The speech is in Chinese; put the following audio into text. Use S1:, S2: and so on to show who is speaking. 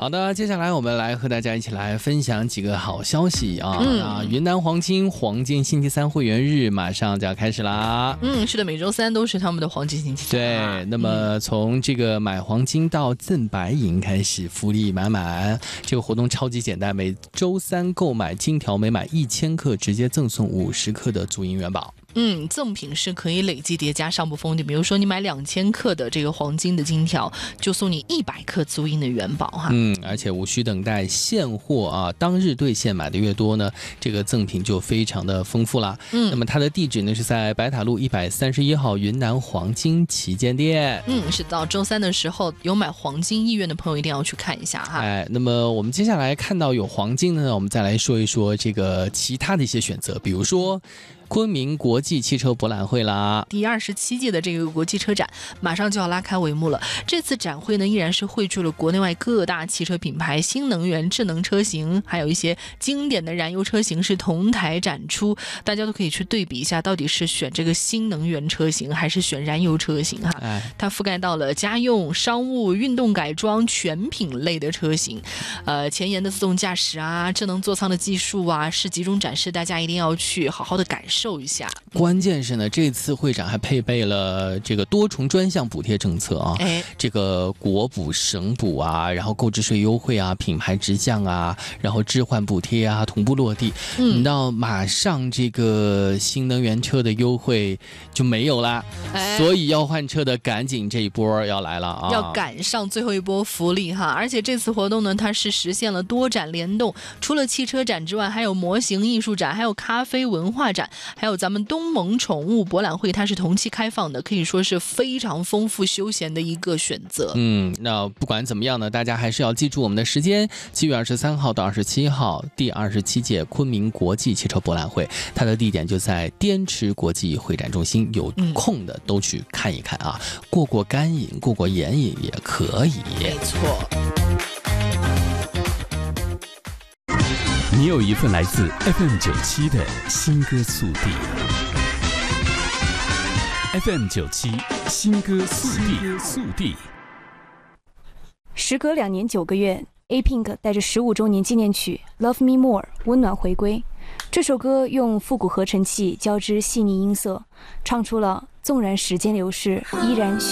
S1: 好的，接下来我们来和大家一起来分享几个好消息啊！那云南黄金星期三会员日马上就要开始啦。
S2: 是的，每周三都是他们的黄金星期三。
S1: 对，那么从这个买黄金到赠白银开始，福利满满。这个活动超级简单，每周三购买金条，每买1000克直接赠送50克的足银元宝。
S2: 赠品是可以累计叠加上不封的，比如说你买2000克的这个黄金的金条，就送你100克足银的元宝哈。
S1: 而且无需等待现货啊，当日兑现，买的越多呢，这个赠品就非常的丰富啦。那么它的地址呢是在白塔路131号云南黄金旗舰店。
S2: 是到周三的时候，有买黄金意愿的朋友一定要去看一下哈。
S1: 那么我们接下来看到有黄金呢，我们再来说一说这个其他的一些选择，比如说昆明国际汽车博览会啦，
S2: 第27届的这个国际车展马上就要拉开帷幕了。这次展会呢，依然是汇聚了国内外各大汽车品牌、新能源智能车型，还有一些经典的燃油车型是同台展出，大家都可以去对比一下，到底是选这个新能源车型还是选燃油车型哈。它覆盖到了家用、商务、运动改装全品类的车型，前沿的自动驾驶啊、智能座舱的技术啊，是集中展示，大家一定要去好好的感受一下。
S1: 关键是呢，这次会展还配备了这个多重专项补贴政策啊，这个国补、省补啊，然后购置税优惠啊，品牌直降啊，然后置换补贴啊，同步落地。到马上这个新能源车的优惠就没有啦，所以要换车的赶紧这一波要来了啊，
S2: 要赶上最后一波福利哈。而且这次活动呢，它是实现了多展联动，除了汽车展之外，还有模型艺术展，还有咖啡文化展，还有咱们东盟宠物博览会，它是同期开放的，可以说是非常丰富休闲的一个选择。
S1: 那不管怎么样呢，大家还是要记住我们的时间，7月23号到27号，第27届昆明国际汽车博览会，它的地点就在滇池国际会展中心，有空的都去看一看啊，过过干瘾，过过眼瘾也可以。
S2: 没错。
S3: 你有一份来自 FM97 的新歌速递。FM97 新歌速递。
S4: 时隔2年9个月 ，A-Pink 带着15周年纪念曲《Love Me More》温暖回归。这首歌用复古合成器交织细腻音色，唱出了纵然时间流逝，依然